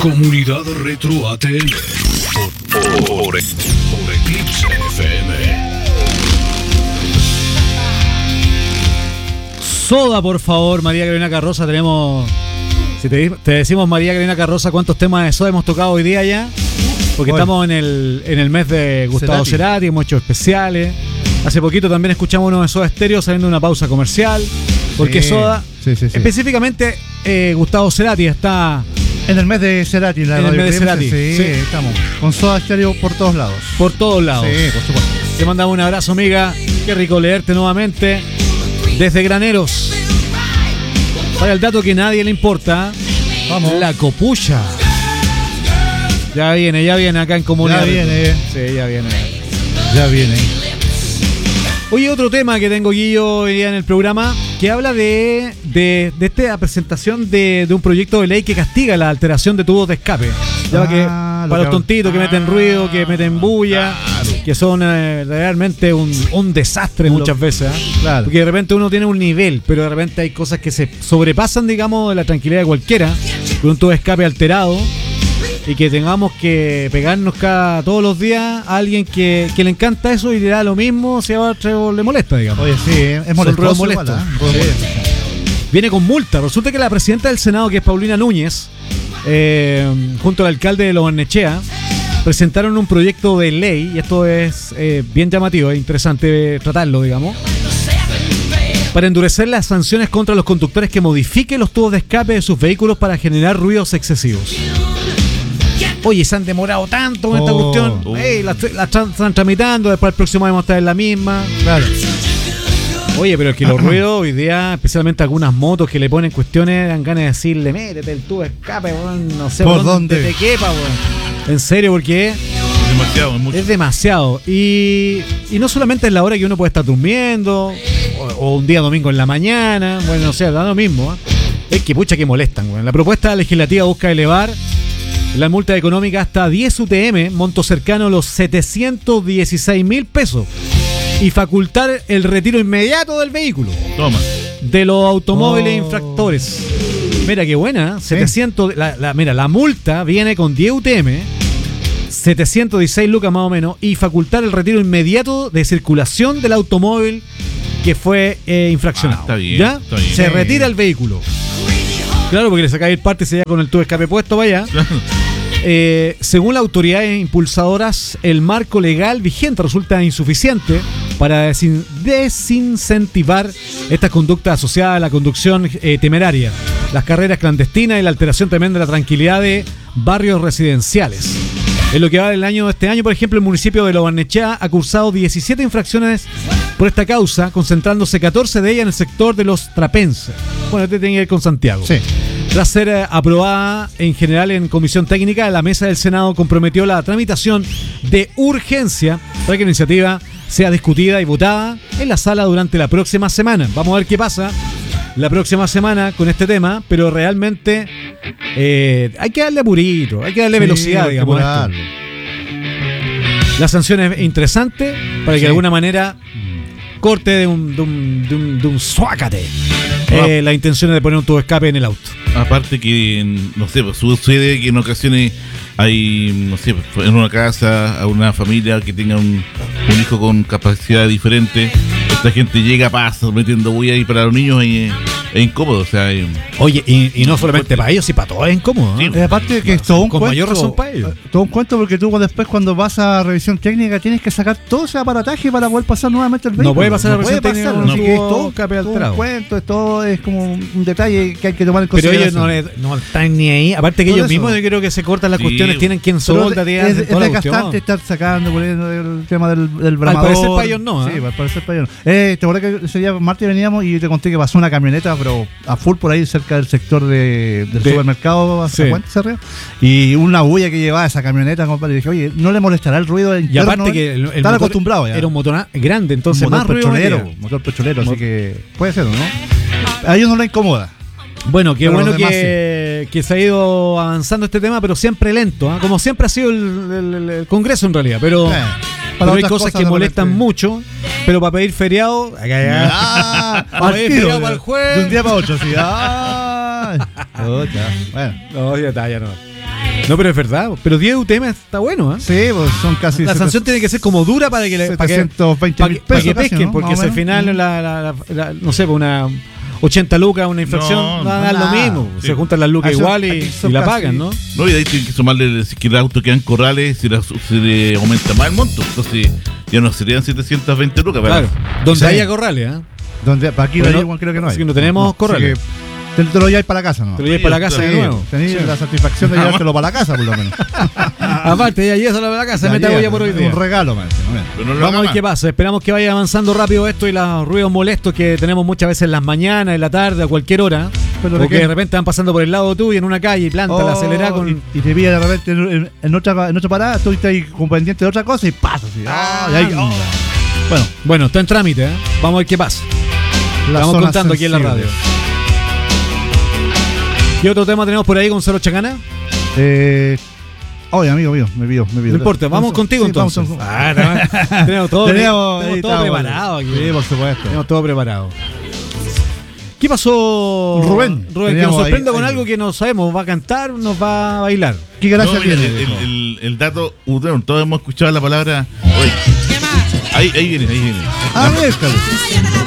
Comunidad Retro ATM por Eclipse FM. Soda, por favor, María Carolina Carroza. Tenemos... Si te decimos María Carolina Carroza, ¿cuántos temas de Soda hemos tocado hoy día ya? Porque estamos en el mes de Gustavo Cerati, hemos hecho especiales. Hace poquito también escuchamos uno de Soda Stereo saliendo de una pausa comercial. Porque Soda, específicamente Gustavo Cerati está... En el mes de Cerati, en el mes de Cerati. Sí, estamos con Soda Stereo por todos lados. Por todos lados. Sí, por supuesto. Te mandamos un abrazo, amiga. Qué rico leerte nuevamente. Desde Graneros. Para el dato que a nadie le importa. Vamos. La copucha. Ya viene acá en Comunidad. Ya viene. Sí, ya viene. Ya viene. Oye, otro tema que tengo aquí yo hoy día en el programa, que habla de esta presentación de un proyecto de ley que castiga la alteración de tubos de escape. Ya que para los tontitos que meten ruido, que meten bulla, que son realmente un desastre muchas veces. Claro. Porque de repente uno tiene un nivel, pero de repente hay cosas que se sobrepasan, digamos, de la tranquilidad de cualquiera, con un tubo de escape alterado. Y que tengamos que pegarnos todos los días a alguien que le encanta eso y le da lo mismo, si a otro le molesta, digamos. Oye, sí, es molesto. Viene con multa. Resulta que la presidenta del Senado, que es Paulina Núñez, junto al alcalde de Lo Barnechea, presentaron un proyecto de ley, y esto es bien llamativo, es interesante tratarlo, digamos, para endurecer las sanciones contra los conductores que modifiquen los tubos de escape de sus vehículos para generar ruidos excesivos. Oye, se han demorado tanto con esta cuestión. La están tramitando, después el próximo año vamos a estar en la misma. Claro. Oye, pero es que los ruidos hoy día, especialmente algunas motos que le ponen cuestiones, dan ganas de decirle, métete el tubo de escape, weón, no sé por dónde te quepa, weón. En serio, porque es demasiado. Y no solamente es la hora que uno puede estar durmiendo, o un día domingo en la mañana, bueno, no sé, da lo mismo. Es que pucha que molestan, weón. La propuesta legislativa busca elevar la multa económica hasta 10 UTM, monto cercano a los 716.000 pesos, y facultar el retiro inmediato del vehículo. Toma. De los automóviles infractores. Mira qué buena, 700. Mira, la multa viene con 10 UTM, 716 lucas más o menos, y facultar el retiro inmediato de circulación del automóvil que fue infraccionado. Está bien, ¿ya? está bien. Se retira el vehículo. Claro, porque le sacáis parte y se lleva con el tubo de escape puesto para allá. Según las autoridades impulsadoras, el marco legal vigente resulta insuficiente para desincentivar estas conductas asociadas a la conducción temeraria, las carreras clandestinas y la alteración también de la tranquilidad de barrios residenciales. En lo que va del año, este año, por ejemplo, el municipio de Lo Barnechea ha cursado 17 infracciones por esta causa, concentrándose 14 de ellas en el sector de los trapenses. Bueno, este tiene que ver con Santiago. Sí. Tras ser aprobada en general en comisión técnica, la mesa del Senado comprometió la tramitación de urgencia para que la iniciativa sea discutida y votada en la sala durante la próxima semana. Vamos a ver qué pasa la próxima semana con este tema, pero realmente hay que darle apurito, hay que darle velocidad, digamos. La sanción es interesante para que de alguna manera corte de un suácate la intención de poner un tubo de escape en el auto. Aparte que, no sé, pues sucede que en ocasiones hay, no sé, en una casa, a una familia que tenga un hijo con capacidad diferente, esta gente llega, pasa, metiendo bulla, y para los niños es incómodo, o sea... Oye, y no solamente para ellos, sí, para todos es incómodo, ¿no? Sí. Aparte de que es todo un con cuento. mayor razón para ellos. Todo un cuento, porque tú después cuando vas a revisión técnica tienes que sacar todo ese aparataje para poder pasar nuevamente el vehículo. No puede pasar la revisión técnica con así un que es tubo todo escape un alterado. cuento, todo es como un detalle que hay que tomar en Pero consideración. ellos no están ni ahí. Aparte que Por ellos eso. mismos, yo creo que se cortan las Sí. cuestiones, tienen quien Pero solda, es desgastante estar sacando, poniendo el tema del bramador. parecer para ellos no, Sí, al parecer para ellos no. Te acuerdas que ese día martes veníamos y te conté que pasó una camioneta, pero a full por ahí cerca del sector del supermercado Sí. y una bulla que llevaba esa camioneta, compadre, y dije, oye, ¿no le molestará el ruido interno? Y aparte que el están motor acostumbrados ya. era un motor grande, entonces más ruido metía. motor petrolero, así que puede ser, ¿no? A ellos no les incomoda. Bueno, qué Pero bueno los demás que se ha ido avanzando este tema, pero siempre lento, ¿eh? Como siempre ha sido el Congreso en realidad, pero hay cosas que molestan mucho, pero para pedir feriado, para pedir feriado para el jueves. De un día para otro, sí. Bueno. No, ya está, ya no. No, pero es verdad. Pero 10 UTM está bueno, ¿eh? Sí, pues son casi. La sanción tiene que ser como dura para que 720 mil para pesos. que casi, pesquen, ¿no? porque Más o si al menos. final, no sé, una 80 lucas, una infracción, No, va a dar lo nada. mismo. Sí. Se juntan las lucas Aquí igual y son la casi- pagan, ¿no? No, y de ahí tienen que sumarle si que el auto queda en corrales, si le aumenta más el monto. Entonces ya no serían 720 lucas. Claro. Donde Sí. haya corrales, ¿eh? Donde, para aquí Pero igual creo que no hay. así que no tenemos corrales. así que te lo lleváis para la casa, ¿no? Te lo llevas para la casa de Sí, nuevo. Tenéis la satisfacción de llevártelo para la casa, por lo menos. Aparte, ya eso a la casa, Ya meta llega, ya por hoy día. Un regalo, man. Bien. Pero no lo Vamos a haga ver más. qué pasa. Esperamos que vaya avanzando rápido esto y los ruidos molestos que tenemos muchas veces en las mañanas, en la tarde, a cualquier hora. Pero O ¿de que qué? de repente van pasando por el lado tuyo en una calle y planta la acelerada con. y te pilla de repente en otra parada, tú estás ahí con pendiente de otra cosa y pasa así. Y ahí, Bueno, Bueno, está en trámite, ¿eh? Vamos a ver qué pasa. la Vamos zona contando aquí en la sensible. radio. ¿Qué otro tema tenemos por ahí, Gonzalo Chacana? Oye, amigo mío, me vio. No importa, vamos contigo Sí, entonces. vamos. Tenemos todo, Tenemos ahí todo está, preparado aquí. Sí, por supuesto. Tenemos todo preparado. ¿Qué pasó, Rubén, que nos teníamos sorprende ahí- con ahí. algo que no sabemos. ¿Va a cantar? ¿Nos va a bailar? ¿Qué gracia No, mira, tiene? dijo? el dato, todos hemos escuchado la palabra. Oye, ahí viene. Ah, mira,